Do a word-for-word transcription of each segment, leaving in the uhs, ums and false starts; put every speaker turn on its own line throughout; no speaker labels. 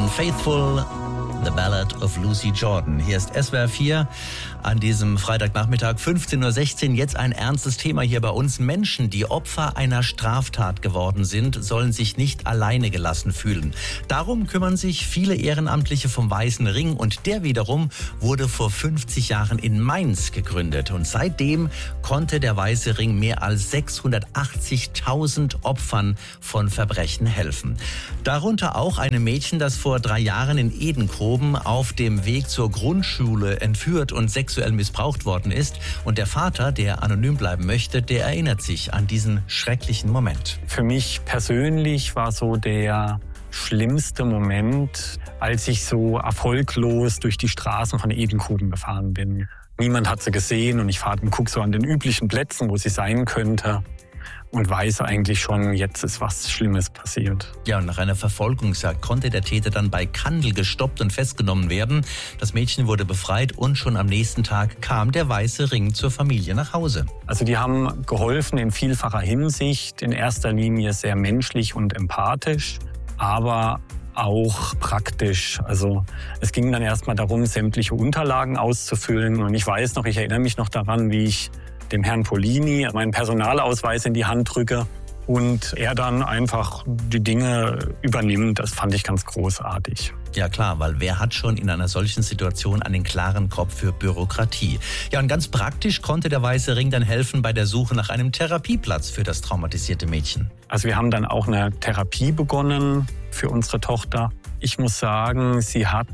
Unfaithful, The Ballad of Lucy Jordan. Hier ist S W R vier an diesem Freitagnachmittag, fünfzehn Uhr sechzehn. Jetzt ein ernstes Thema hier bei uns. Menschen, die Opfer einer Straftat geworden sind, sollen sich nicht alleine gelassen fühlen. Darum kümmern sich viele Ehrenamtliche vom Weißen Ring und der wiederum wurde vor fünfzig Jahren in Mainz gegründet. Und seitdem konnte der Weiße Ring mehr als sechshundertachtzigtausend Opfern von Verbrechen helfen. Darunter auch einem Mädchen, das vor drei Jahren in Edenkoben auf dem Weg zur Grundschule entführt und sexuell missbraucht worden ist. Und der Vater, der anonym bleiben möchte, der erinnert sich an diesen schrecklichen Moment.
Für mich persönlich war so der schlimmste Moment, als ich so erfolglos durch die Straßen von Edenkoben gefahren bin. Niemand hat sie gesehen und ich fahre und gucke so an den üblichen Plätzen, wo sie sein könnte. Und weiß eigentlich schon, jetzt ist was Schlimmes passiert.
Ja, und nach einer Verfolgungsjagd konnte der Täter dann bei Kandel gestoppt und festgenommen werden. Das Mädchen wurde befreit und schon am nächsten Tag kam der Weiße Ring zur Familie nach Hause.
Also die haben geholfen in vielfacher Hinsicht, in erster Linie sehr menschlich und empathisch, aber auch praktisch. Also es ging dann erstmal darum, sämtliche Unterlagen auszufüllen. Und ich weiß noch, ich erinnere mich noch daran, wie ich dem Herrn Polini meinen Personalausweis in die Hand drücke und er dann einfach die Dinge übernimmt. Das fand ich ganz großartig.
Ja klar, weil wer hat schon in einer solchen Situation einen klaren Kopf für Bürokratie? Ja, und ganz praktisch konnte der Weiße Ring dann helfen bei der Suche nach einem Therapieplatz für das traumatisierte Mädchen.
Also wir haben dann auch eine Therapie begonnen für unsere Tochter. Ich muss sagen, sie hat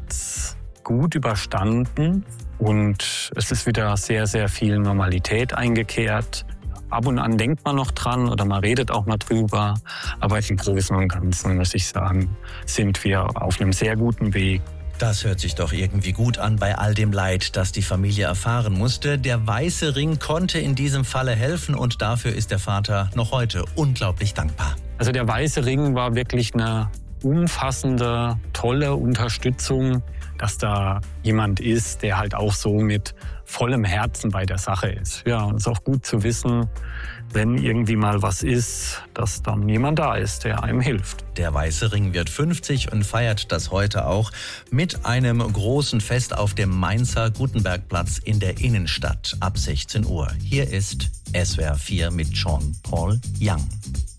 gut überstanden. Und es ist wieder sehr, sehr viel Normalität eingekehrt. Ab und an denkt man noch dran oder man redet auch mal drüber. Aber im Großen und Ganzen, muss ich sagen, sind wir auf einem sehr guten Weg.
Das hört sich doch irgendwie gut an bei all dem Leid, das die Familie erfahren musste. Der Weiße Ring konnte in diesem Falle helfen und dafür ist der Vater noch heute unglaublich dankbar.
Also der Weiße Ring war wirklich eine umfassende, tolle Unterstützung, dass da jemand ist, der halt auch so mit vollem Herzen bei der Sache ist. Ja, und es ist auch gut zu wissen, wenn irgendwie mal was ist, dass dann jemand da ist, der einem hilft.
Der Weiße Ring wird fünfzig und feiert das heute auch mit einem großen Fest auf dem Mainzer Gutenbergplatz in der Innenstadt ab sechzehn Uhr. Hier ist S W R vier mit Jean-Paul Young.